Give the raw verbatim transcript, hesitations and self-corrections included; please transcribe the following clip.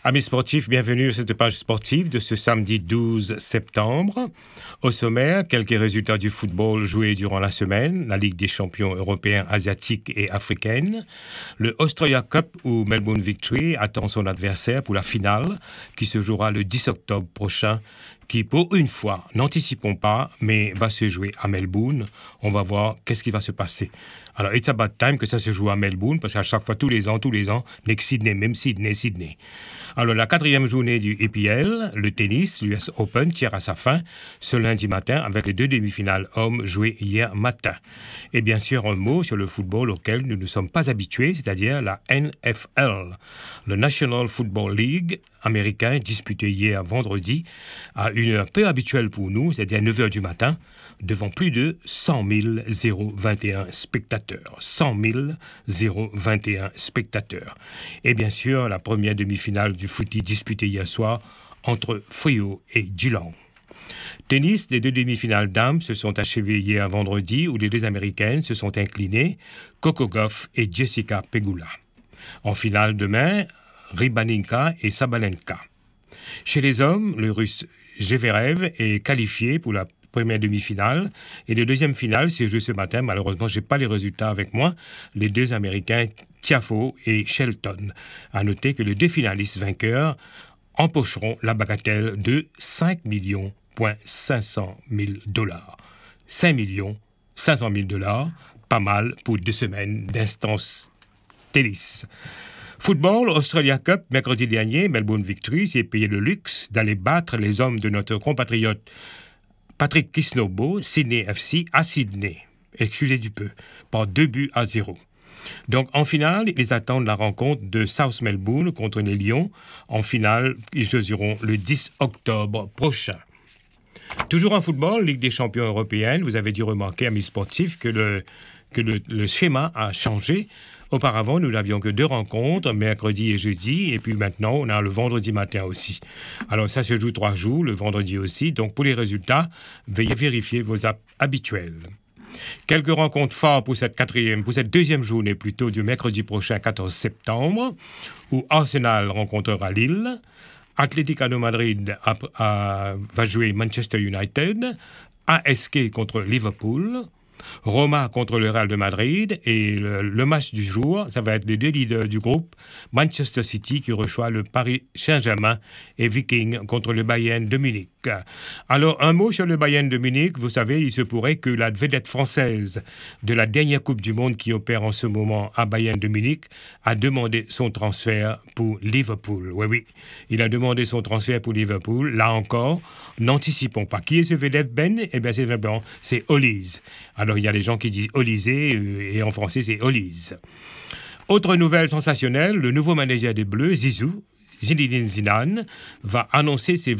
Amis sportifs, bienvenue à cette page sportive de ce samedi douze septembre. Au sommaire, quelques résultats du football joués durant la semaine, la Ligue des champions européens, asiatiques et africaines, le Australia Cup où Melbourne Victory attend son adversaire pour la finale qui se jouera le dix octobre prochain, qui pour une fois, n'anticipons pas, mais va se jouer à Melbourne. On va voir qu'est-ce qui va se passer. Alors, it's about time que ça se joue à Melbourne, parce qu'à chaque fois, tous les ans, tous les ans, n'est Sydney, même Sydney, Sydney. Alors, la quatrième journée du E P L, le tennis, l'U S Open, tire à sa fin ce lundi matin avec les deux demi-finales hommes jouées hier matin. Et bien sûr, un mot sur le football auquel nous ne sommes pas habitués, c'est-à-dire la N F L, le National Football League américain, disputé hier vendredi à une heure peu habituelle pour nous, c'est-à-dire neuf heures du matin, devant plus de cent mille vingt et un spectateurs. cent mille vingt et un spectateurs. Et bien sûr, la première demi-finale du footy disputée hier soir entre Freo et Geelong. Tennis, les deux demi-finales dames se sont achevées hier vendredi où les deux Américaines se sont inclinées, Coco Gauff et Jessica Pegula. En finale demain, Rybalinka et Sabalenka. Chez les hommes, le Russe Zverev est qualifié pour la première demi-finale et la deuxième finale se joue ce matin. Malheureusement, je n'ai pas les résultats avec moi. Les deux Américains, Tiafoe et Shelton. À noter que les deux finalistes vainqueurs empocheront la bagatelle de cinq millions cinq cent mille dollars. cinq millions cinq cent mille dollars, pas mal pour deux semaines d'instance tennis. Football, Australia Cup, mercredi dernier, Melbourne Victory s'est payé le luxe d'aller battre les hommes de notre compatriote Patrick Kisnorbo, Sydney F C, à Sydney, excusez du peu, par deux buts à zéro. Donc en finale, ils attendent la rencontre de South Melbourne contre les Lions. En finale, ils joueront le dix octobre prochain. Toujours en football, Ligue des champions européennes, vous avez dû remarquer, amis sportifs, que le, que le, le schéma a changé. Auparavant, nous n'avions que deux rencontres, mercredi et jeudi, et puis maintenant, on a le vendredi matin aussi. Alors ça se joue trois jours, le vendredi aussi. Donc pour les résultats, veuillez vérifier vos apps habituelles. Quelques rencontres fortes pour cette quatrième, pour cette deuxième journée plutôt du mercredi prochain, quatorze septembre, où Arsenal rencontrera Lille, Atlético de Madrid a, a, va jouer Manchester United, A S K contre Liverpool, Roma contre le Real de Madrid et le, le match du jour, ça va être les deux leaders du groupe, Manchester City qui reçoit le Paris Saint-Germain et Viking contre le Bayern de Munich. Alors un mot sur le Bayern de Munich, vous savez, il se pourrait que la vedette française de la dernière Coupe du Monde qui opère en ce moment à Bayern de Munich a demandé son transfert pour Liverpool. Oui, oui, il a demandé son transfert pour Liverpool. Là encore, n'anticipons pas. Qui est ce vedette, Ben? Eh bien, c'est vraiment, c'est Olise. Alors, il y a des gens qui disent Olysée euh, et en français, c'est Olise. Autre nouvelle sensationnelle, le nouveau manager des Bleus, Zizou, Zinedine Zidane, va annoncer ses